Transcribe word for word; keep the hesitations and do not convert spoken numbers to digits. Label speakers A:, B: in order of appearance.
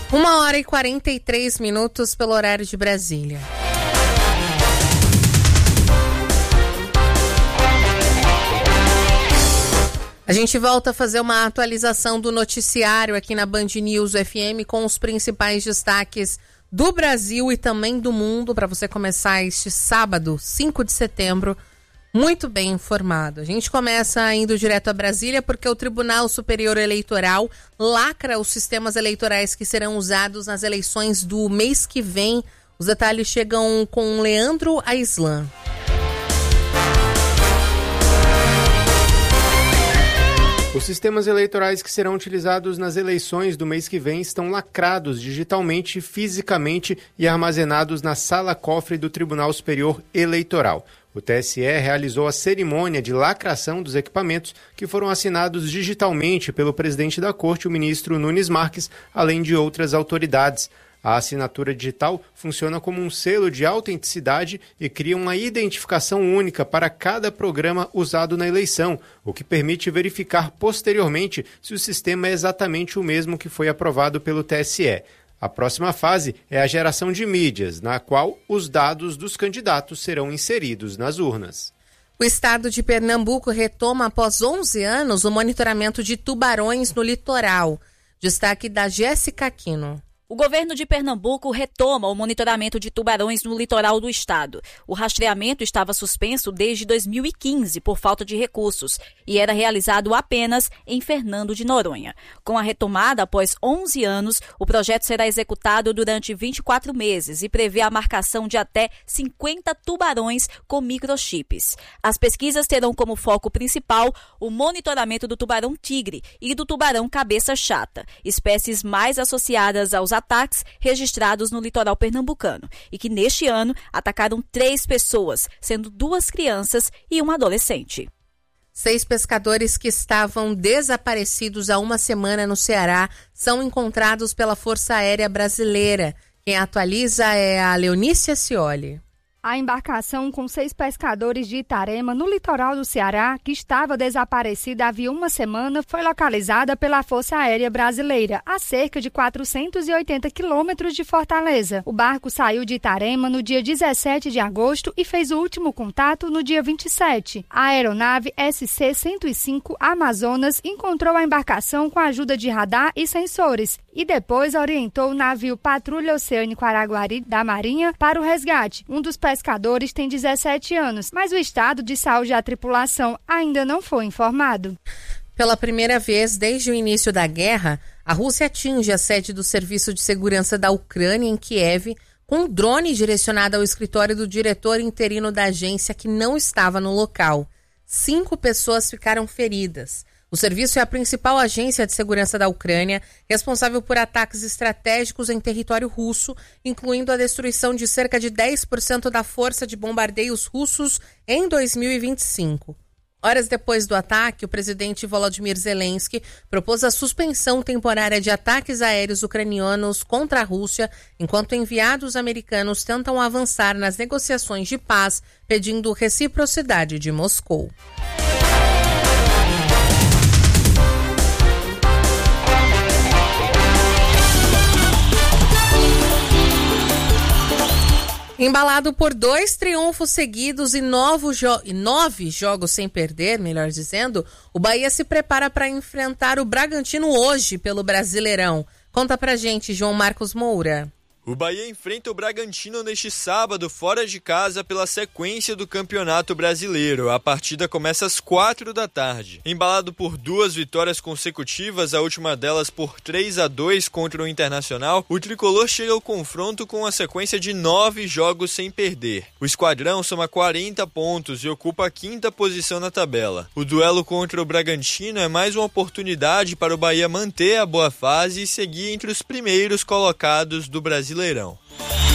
A: Uma hora e quarenta e três minutos pelo horário de Brasília. A gente volta a fazer uma atualização do noticiário aqui na Band News F M com os principais destaques do Brasil e também do mundo para você começar este sábado, cinco de setembro, muito bem informado. A gente começa indo direto a Brasília porque o Tribunal Superior Eleitoral lacra os sistemas eleitorais que serão usados nas eleições do mês que vem. Os detalhes chegam com Leandro Aislan.
B: Os sistemas eleitorais que serão utilizados nas eleições do mês que vem estão lacrados digitalmente, fisicamente e armazenados na sala-cofre do Tribunal Superior Eleitoral. O T S E realizou a cerimônia de lacração dos equipamentos que foram assinados digitalmente pelo presidente da Corte, o ministro Nunes Marques, além de outras autoridades. A assinatura digital funciona como um selo de autenticidade e cria uma identificação única para cada programa usado na eleição, o que permite verificar posteriormente se o sistema é exatamente o mesmo que foi aprovado pelo T S E. A próxima fase é a geração de mídias, na qual os dados dos candidatos serão inseridos nas urnas.
A: O estado de Pernambuco retoma após onze anos o monitoramento de tubarões no litoral. Destaque da Jéssica Aquino.
C: O governo de Pernambuco retoma o monitoramento de tubarões no litoral do estado. O rastreamento estava suspenso desde dois mil e quinze por falta de recursos e era realizado apenas em Fernando de Noronha. Com a retomada após onze anos, o projeto será executado durante vinte e quatro meses e prevê a marcação de até cinquenta tubarões com microchips. As pesquisas terão como foco principal o monitoramento do tubarão-tigre e do tubarão cabeça chata, espécies mais associadas aos ataques registrados no litoral pernambucano e que neste ano atacaram três pessoas, sendo duas crianças e um adolescente.
A: Seis pescadores que estavam desaparecidos há uma semana no Ceará são encontrados pela Força Aérea Brasileira. Quem atualiza é a Leonícia Scioli.
D: A embarcação com seis pescadores de Itarema, no litoral do Ceará, que estava desaparecida havia uma semana, foi localizada pela Força Aérea Brasileira, a cerca de quatrocentos e oitenta quilômetros de Fortaleza. O barco saiu de Itarema no dia dezessete de agosto e fez o último contato no dia vinte e sete. A aeronave S C cento e cinco Amazonas encontrou a embarcação com a ajuda de radar e sensores e depois orientou o navio Patrulha Oceânico Araguari da Marinha para o resgate. Um dos pescadores tem dezessete anos, mas o estado de saúde da tripulação ainda não foi informado.
A: Pela primeira vez desde o início da guerra, a Rússia atinge a sede do Serviço de Segurança da Ucrânia em Kiev com um drone direcionado ao escritório do diretor interino da agência que não estava no local. Cinco pessoas ficaram feridas. O serviço é a principal agência de segurança da Ucrânia, responsável por ataques estratégicos em território russo, incluindo a destruição de cerca de dez por cento da força de bombardeios russos em dois mil e vinte e cinco. Horas depois do ataque, o presidente Volodymyr Zelensky propôs a suspensão temporária de ataques aéreos ucranianos contra a Rússia, enquanto enviados americanos tentam avançar nas negociações de paz, pedindo reciprocidade de Moscou. Embalado por dois triunfos seguidos e, novo jo- e nove jogos sem perder, melhor dizendo, o Bahia se prepara para enfrentar o Bragantino hoje pelo Brasileirão. Conta pra gente, João Marcos Moura.
E: O Bahia enfrenta o Bragantino neste sábado, fora de casa, pela sequência do Campeonato Brasileiro. A partida começa às quatro da tarde. Embalado por duas vitórias consecutivas, a última delas por três a dois contra o Internacional, o tricolor chega ao confronto com uma sequência de nove jogos sem perder. O esquadrão soma quarenta pontos e ocupa a quinta posição na tabela. O duelo contra o Bragantino é mais uma oportunidade para o Bahia manter a boa fase e seguir entre os primeiros colocados do Brasileirão.